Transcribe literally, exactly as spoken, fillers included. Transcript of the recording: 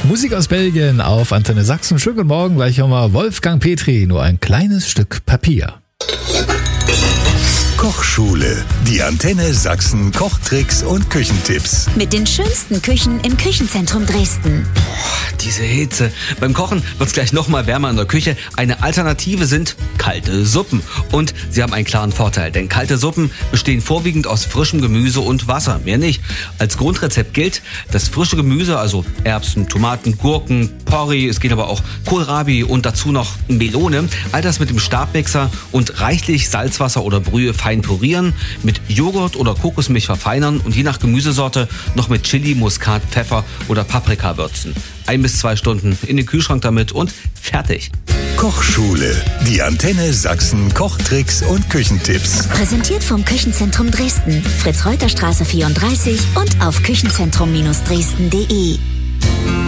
Musik aus Belgien auf Antenne Sachsen. Schönen guten Morgen, gleich nochmal Wolfgang Petri, nur ein kleines Stück Papier. Kochschule. Die Antenne Sachsen Kochtricks und Küchentipps. Mit den schönsten Küchen im Küchenzentrum Dresden. Boah, diese Hitze. Beim Kochen wird's gleich noch mal wärmer in der Küche. Eine Alternative sind kalte Suppen. Und sie haben einen klaren Vorteil, denn kalte Suppen bestehen vorwiegend aus frischem Gemüse und Wasser, mehr nicht. Als Grundrezept gilt, das frische Gemüse, also Erbsen, Tomaten, Gurken, Porree, es geht aber auch Kohlrabi und dazu noch Melone, all das mit dem Stabmixer und reichlich Salzwasser oder Brühe fein pürieren, mit Joghurt oder Kokosmilch verfeinern und je nach Gemüsesorte noch mit Chili, Muskat, Pfeffer oder Paprika würzen. Ein bis zwei Stunden in den Kühlschrank damit und fertig. Kochschule. Die Antenne Sachsen Kochtricks und Küchentipps. Präsentiert vom Küchenzentrum Dresden. Fritz-Reuter-Straße vierunddreißig und auf küchenzentrum Dresden punkt de.